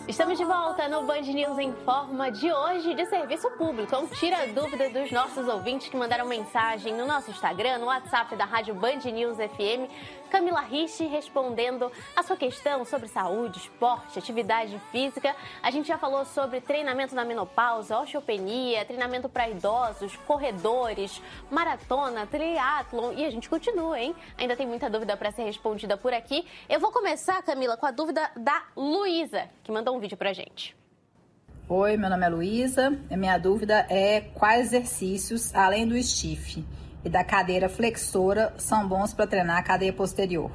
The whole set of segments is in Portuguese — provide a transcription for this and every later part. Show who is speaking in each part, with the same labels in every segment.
Speaker 1: Estamos de volta no Band News Informa de hoje de serviço público. Então, tira a dúvida dos nossos ouvintes que mandaram mensagem no nosso Instagram, no WhatsApp da Rádio Band News FM. Camila Ricci respondendo a sua questão sobre saúde, esporte, atividade física. A gente já falou sobre treinamento na menopausa, osteopenia, treinamento para idosos, corredores, maratona, triatlon e a gente continua, hein? Ainda tem muita dúvida para ser respondida por aqui. Eu vou começar, Camila, com a dúvida da Luísa, que mandou um vídeo pra gente.
Speaker 2: Oi, meu nome é Luísa. A minha dúvida é quais exercícios, além do stiff e da cadeira flexora, são bons para treinar a cadeia posterior?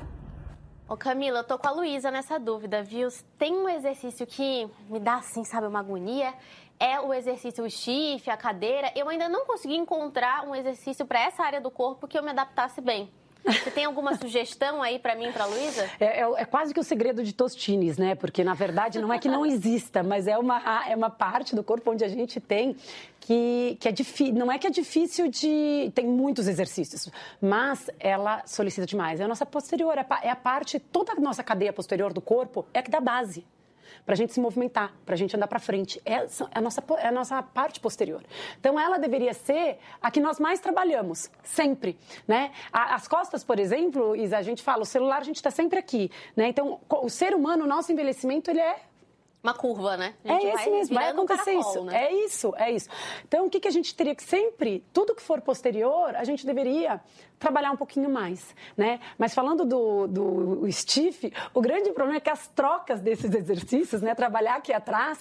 Speaker 1: Ô Camila, eu tô com a Luísa nessa dúvida, viu? Tem um exercício que me dá, assim, sabe, uma agonia. É o exercício stiff, a cadeira. Eu ainda não consegui encontrar um exercício para essa área do corpo que eu me adaptasse bem. Você tem alguma sugestão aí para mim, para Luísa?
Speaker 3: É quase que o segredo de Tostines, né? Porque, na verdade, não é que não exista, mas é uma parte do corpo onde a gente tem que é difícil. Não é que é difícil de... Tem muitos exercícios, mas ela solicita demais. É a nossa posterior, é a parte... Toda a nossa cadeia posterior do corpo é a que dá base para a gente se movimentar, para a gente andar para frente. É a nossa parte posterior. Então, ela deveria ser a que nós mais trabalhamos, sempre, né? As costas, por exemplo, Isa, a gente fala, o celular a gente está sempre aqui, né? Então, o ser humano, o nosso envelhecimento, ele é
Speaker 1: uma curva, né?
Speaker 3: É esse mesmo, vai acontecer isso. Né? É isso. Então, o que a gente teria que sempre, tudo que for posterior, a gente deveria trabalhar um pouquinho mais, né? Mas falando do stiff, o grande problema é que as trocas desses exercícios, né? Trabalhar aqui atrás,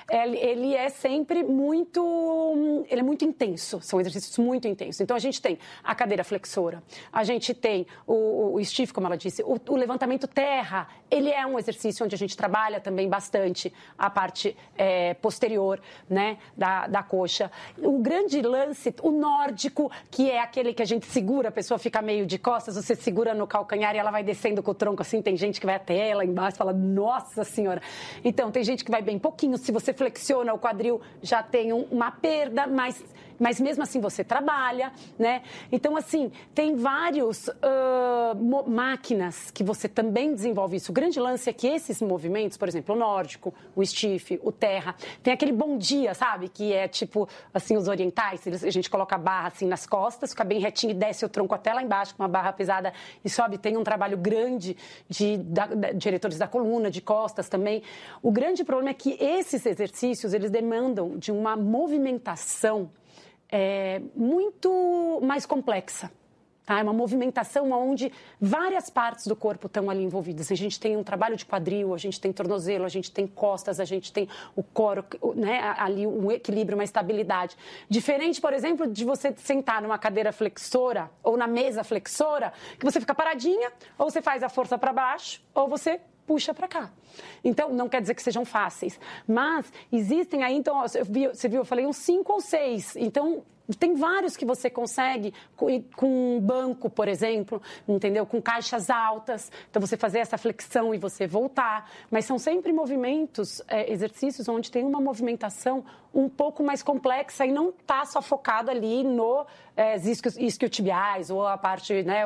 Speaker 3: ele é sempre muito... Ele é muito intenso, são exercícios muito intensos. Então, a gente tem a cadeira flexora, a gente tem o stiff, como ela disse, o levantamento terra, ele é um exercício onde a gente trabalha também bastante a parte posterior, né, da coxa. O grande lance, o nórdico, que é aquele que a gente segura, a pessoa fica meio de costas, você segura no calcanhar e ela vai descendo com o tronco assim, tem gente que vai até lá embaixo e fala, nossa senhora. Então, tem gente que vai bem pouquinho, se você flexiona o quadril, já tem uma perda, mas mesmo assim você trabalha, né? Então, assim, tem vários máquinas que você também desenvolve isso. O grande lance é que esses movimentos, por exemplo, o nórdico, o stiff, o terra, tem aquele bom dia, sabe? Que é tipo, assim, os orientais, a gente coloca a barra assim nas costas, fica bem retinho e desce o tronco até lá embaixo com uma barra pesada e sobe. Tem um trabalho grande de diretores da coluna, de costas também. O grande problema é que esses exercícios, eles demandam de uma movimentação muito mais complexa. Tá? É uma movimentação onde várias partes do corpo estão ali envolvidas. A gente tem um trabalho de quadril, a gente tem tornozelo, a gente tem costas, a gente tem o core, né? Ali um equilíbrio, uma estabilidade. Diferente, por exemplo, de você sentar numa cadeira flexora ou na mesa flexora, que você fica paradinha, ou você faz a força para baixo, ou você puxa para cá. Então, não quer dizer que sejam fáceis, mas existem aí, então, você viu, eu falei uns 5 ou 6, então, tem vários que você consegue com um banco, por exemplo, entendeu? Com caixas altas, então você fazer essa flexão e você voltar, mas são sempre movimentos, exercícios onde tem uma movimentação um pouco mais complexa e não está só focado ali no isquiotibiais ou a parte, né,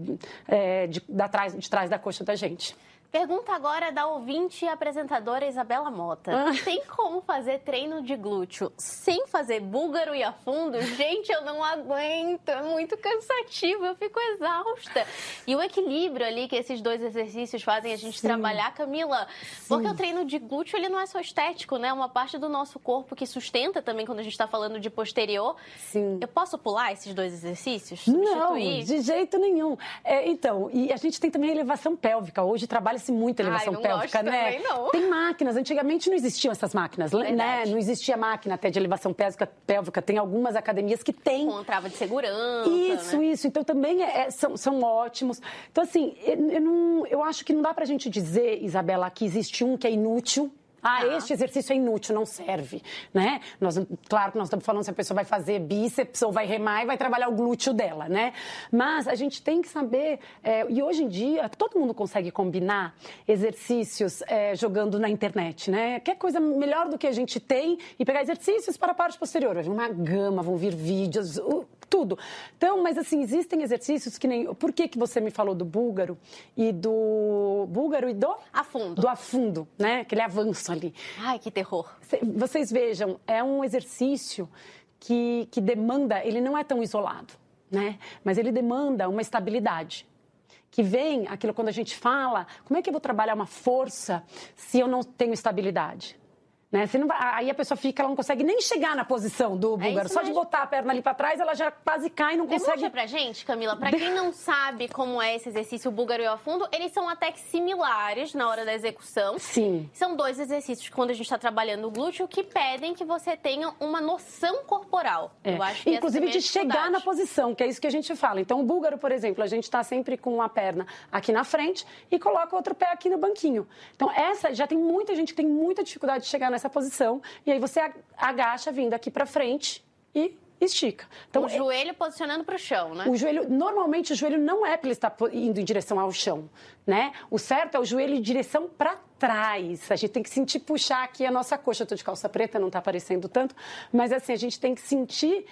Speaker 3: de trás da coxa da gente.
Speaker 1: Pergunta agora da ouvinte e apresentadora Isabela Mota. Tem como fazer treino de glúteo sem fazer búlgaro e afundo? Gente, eu não aguento, é muito cansativo, eu fico exausta. E o equilíbrio ali que esses dois exercícios fazem a gente trabalhar, Camila, porque o treino de glúteo, ele não é só estético, né? É uma parte do nosso corpo que sustenta também quando a gente está falando de posterior.
Speaker 3: Sim.
Speaker 1: Eu posso pular esses dois exercícios?
Speaker 3: Substituir? Não, de jeito nenhum. Então, e a gente tem também a elevação pélvica. Hoje trabalha-se muito a elevação pélvica, né?
Speaker 1: Não.
Speaker 3: Tem máquinas. Antigamente não existiam essas máquinas, né? Não existia máquina até de elevação pélvica. Tem algumas academias que têm.
Speaker 1: Com trava de segurança,
Speaker 3: Isso,
Speaker 1: né?
Speaker 3: Isso. Então também são ótimos. Então, assim, eu acho que não dá pra gente dizer, Isabela, que existe um que é inútil. Este exercício é inútil, não serve, né? Claro que nós estamos falando se a pessoa vai fazer bíceps ou vai remar e vai trabalhar o glúteo dela, né? Mas a gente tem que saber, e hoje em dia todo mundo consegue combinar exercícios jogando na internet, né? Que coisa melhor do que a gente tem e pegar exercícios para a parte posterior. Vai vir uma gama, vão vir vídeos, tudo. Então, mas assim, existem exercícios que nem... Por que você me falou do búlgaro e do... Búlgaro e do...
Speaker 1: Afundo.
Speaker 3: Do afundo, né? Aquele avanço ali.
Speaker 1: Ai, que terror.
Speaker 3: Vocês vejam, é um exercício que demanda... Ele não é tão isolado, né? Mas ele demanda uma estabilidade. Que vem aquilo quando a gente fala, como é que eu vou trabalhar uma força se eu não tenho estabilidade? Né? Você não vai, aí a pessoa fica, ela não consegue nem chegar na posição do búlgaro. Só de botar a perna ali para trás, ela já quase cai e não consegue...
Speaker 1: Demonstra pra gente, Camila, pra quem não sabe como é esse exercício, o búlgaro e o afundo, eles são até que similares na hora da execução.
Speaker 3: Sim.
Speaker 1: São dois exercícios, quando a gente tá trabalhando o glúteo, que pedem que você tenha uma noção corporal.
Speaker 3: Eu acho que inclusive de chegar na posição, que é isso que a gente fala. Então, o búlgaro, por exemplo, a gente tá sempre com uma perna aqui na frente e coloca o outro pé aqui no banquinho. Então, essa já tem muita gente que tem muita dificuldade de chegar nessa posição. E aí você agacha vindo aqui para frente e estica.
Speaker 1: Então, o joelho posicionando para o chão, né?
Speaker 3: Normalmente o joelho não é para ele estar indo em direção ao chão, né? O certo é o joelho em direção para trás. A gente tem que sentir puxar aqui a nossa coxa. Eu tô de calça preta, não tá aparecendo tanto, mas assim, a gente tem que sentir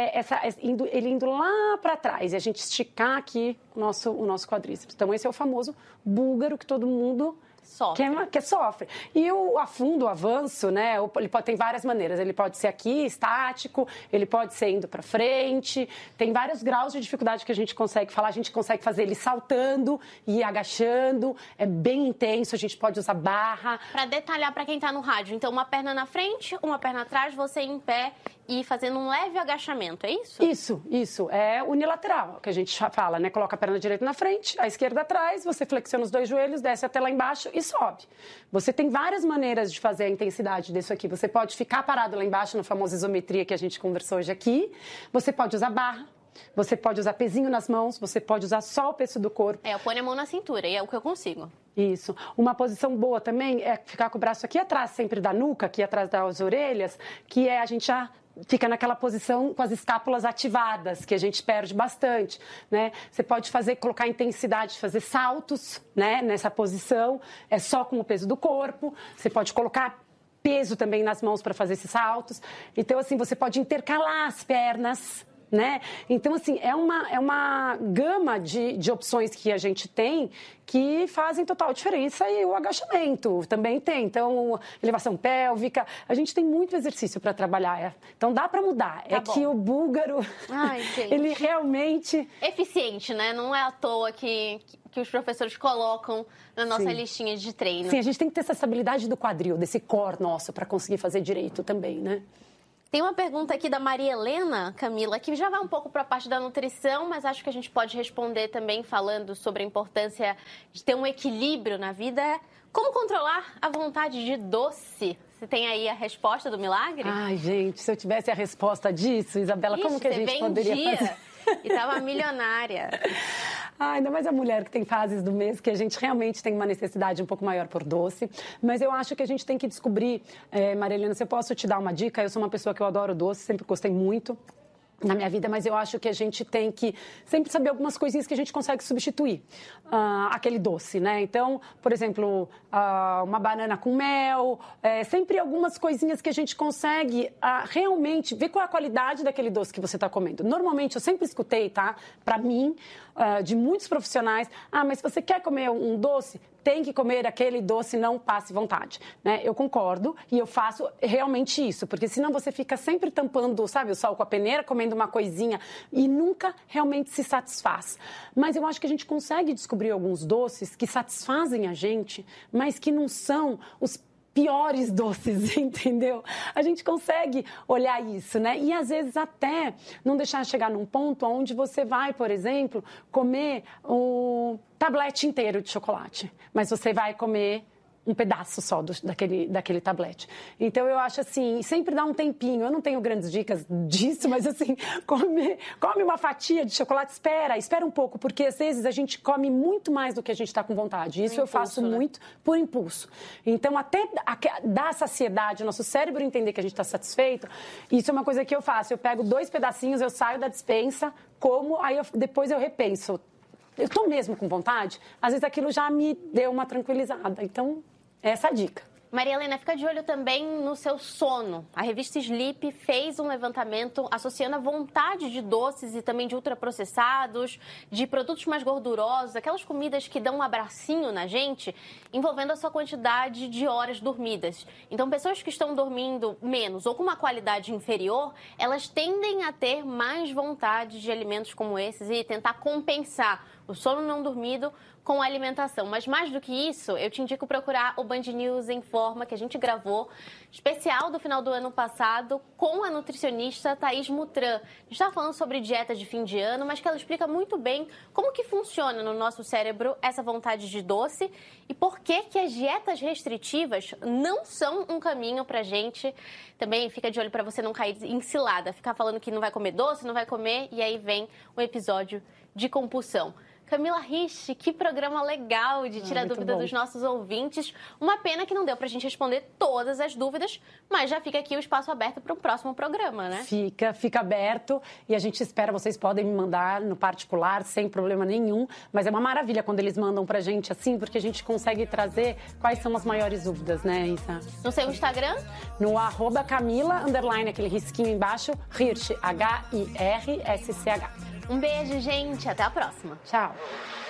Speaker 3: ele indo lá para trás e a gente esticar aqui o nosso quadríceps. Então, esse é o famoso búlgaro que todo mundo... Que sofre. E o afundo, o avanço, né? Ele pode ter várias maneiras. Ele pode ser aqui, estático, ele pode ser indo para frente. Tem vários graus de dificuldade que a gente consegue falar. A gente consegue fazer ele saltando e agachando. É bem intenso, a gente pode usar barra.
Speaker 1: Para detalhar para quem está no rádio, então uma perna na frente, uma perna atrás, você em pé e fazendo um leve agachamento, é isso?
Speaker 3: Isso. É unilateral, que a gente fala, né? Coloca a perna direita na frente, a esquerda atrás, você flexiona os dois joelhos, desce até lá embaixo e sobe. Você tem várias maneiras de fazer a intensidade disso aqui. Você pode ficar parado lá embaixo, na famosa isometria que a gente conversou hoje aqui. Você pode usar barra. Você pode usar pezinho nas mãos, você pode usar só o peso do corpo.
Speaker 1: Eu ponho a mão na cintura e é o que eu consigo.
Speaker 3: Isso. Uma posição boa também é ficar com o braço aqui atrás, sempre da nuca, aqui atrás das orelhas, que é a gente já fica naquela posição com as escápulas ativadas, que a gente perde bastante, né? Você pode colocar intensidade, fazer saltos, né? Nessa posição, é só com o peso do corpo. Você pode colocar peso também nas mãos para fazer esses saltos. Então, assim, você pode intercalar as pernas, né? Então, assim, é uma gama de opções que a gente tem que fazem total diferença, e o agachamento também tem. Então, elevação pélvica, a gente tem muito exercício para trabalhar. Então, dá para mudar. Que o búlgaro, ele realmente...
Speaker 1: Eficiente, né? Não é à toa que os professores colocam na nossa listinha de treino.
Speaker 3: Sim, a gente tem que ter essa estabilidade do quadril, desse core nosso, para conseguir fazer direito também, né?
Speaker 1: Tem uma pergunta aqui da Maria Helena, Camila, que já vai um pouco para a parte da nutrição, mas acho que a gente pode responder também falando sobre a importância de ter um equilíbrio na vida. Como controlar a vontade de doce? Você tem aí a resposta do milagre?
Speaker 3: Ai, gente, se eu tivesse a resposta disso, Isabela, como que a gente poderia fazer?
Speaker 1: E tava milionária.
Speaker 3: Ainda mais a mulher que tem fases do mês que a gente realmente tem uma necessidade um pouco maior por doce. Mas eu acho que a gente tem que descobrir, Maria Helena, se eu posso te dar uma dica, eu sou uma pessoa que eu adoro doce, sempre gostei muito na minha vida, mas eu acho que a gente tem que sempre saber algumas coisinhas que a gente consegue substituir aquele doce, né? Então, por exemplo, uma banana com mel, sempre algumas coisinhas que a gente consegue realmente ver qual é a qualidade daquele doce que você está comendo. Normalmente, eu sempre escutei, tá? Para mim, de muitos profissionais, mas se você quer comer um doce, tem que comer aquele doce, não passe vontade, né? Eu concordo e eu faço realmente isso, porque senão você fica sempre tampando, sabe, o sol com a peneira, comendo uma coisinha e nunca realmente se satisfaz. Mas eu acho que a gente consegue descobrir alguns doces que satisfazem a gente, mas que não são os piores doces, entendeu? A gente consegue olhar isso, né? E às vezes até não deixar chegar num ponto onde você vai, por exemplo, comer um tablete inteiro de chocolate, mas você vai comer um pedaço só daquele tablete. Então, eu acho assim, sempre dá um tempinho. Eu não tenho grandes dicas disso, mas assim, come uma fatia de chocolate, espera um pouco, porque às vezes a gente come muito mais do que a gente está com vontade. Isso eu faço muito por impulso. Então, até dar saciedade, o nosso cérebro entender que a gente está satisfeito, isso é uma coisa que eu faço. Eu pego 2 pedacinhos, eu saio da despensa, como, aí depois eu repenso. Eu estou mesmo com vontade? Às vezes aquilo já me deu uma tranquilizada. Então, essa é a dica.
Speaker 1: Maria Helena, fica de olho também no seu sono. A revista Sleep fez um levantamento associando a vontade de doces e também de ultraprocessados, de produtos mais gordurosos, aquelas comidas que dão um abracinho na gente, envolvendo a sua quantidade de horas dormidas. Então, pessoas que estão dormindo menos ou com uma qualidade inferior, elas tendem a ter mais vontade de alimentos como esses e tentar compensar o sono não dormido com a alimentação. Mas mais do que isso, eu te indico procurar o Band News em Forma, que a gente gravou, especial do final do ano passado, com a nutricionista Thaís Mutran. A gente está falando sobre dieta de fim de ano, mas que ela explica muito bem como que funciona no nosso cérebro essa vontade de doce e por que que as dietas restritivas não são um caminho pra gente. Também fica de olho para você não cair em cilada, ficar falando que não vai comer doce, não vai comer, e aí vem um episódio de compulsão. Camila Rich, que programa legal de tirar dúvida dos nossos ouvintes. Uma pena que não deu pra gente responder todas as dúvidas, mas já fica aqui o espaço aberto para um próximo programa, né?
Speaker 3: Fica aberto e a gente espera, vocês podem me mandar no particular sem problema nenhum, mas é uma maravilha quando eles mandam pra gente assim, porque a gente consegue trazer quais são as maiores dúvidas, né, Isa?
Speaker 1: No seu Instagram?
Speaker 3: No @Camila_, aquele risquinho embaixo, Hirsch, HIRSCH.
Speaker 1: Um beijo, gente. Até a próxima.
Speaker 3: Tchau.